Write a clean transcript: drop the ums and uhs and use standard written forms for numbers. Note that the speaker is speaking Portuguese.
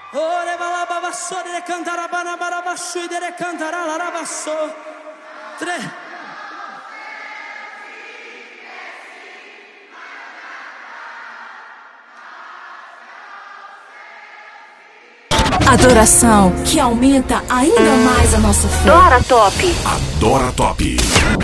Ore balababasso de cantarabana barabasso de cantaralarabasso. 3. Adoração que aumenta ainda mais a nossa fé. Adora Top. Adora Top.